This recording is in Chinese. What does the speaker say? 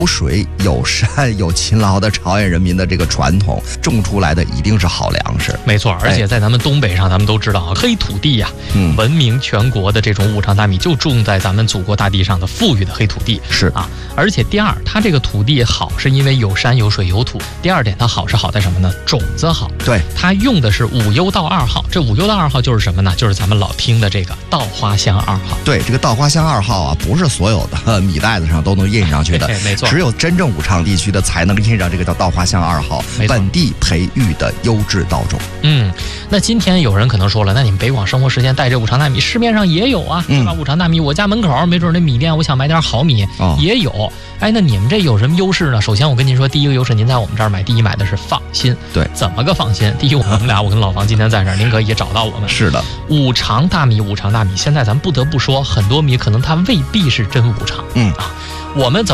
有水有山有勤劳的朝鲜人民的这个传统，种出来的一定是好粮食。 没错，而且在咱们东北上，咱们都知道啊，黑土地呀，闻名全国的这种五常大米就种在咱们祖国大地上的富裕的黑土地。 是啊，而且第二，它这个土地好，是因为有山有水有土。第二点，它好是好在什么呢？种子好。 对， 它用的是5优稻2号。这5优稻2号就是什么呢？就是咱们老听的这个稻花香2号。 对，这个稻花香2号啊，不是所有的米袋子上都能印上去的， 没错， 只有真正武昌地区的才能印上这个叫稻花香2号，本地培育的优质稻种。 那今天有人可能说了，那你们北广生活时间带这五常大米，市面上也有啊，对吧？五常大米，我家门口没准那米店，我想买点好米，也有。哎，那你们这有什么优势呢？首先我跟您说，第一个优势，您在我们这儿买，第一买的是放心。 对， 怎么个放心？第一，我们俩，我跟老王今天在这儿，您可以也找到我们。 是的， 五常大米，现在咱不得不说，很多米可能它未必是真五常。我们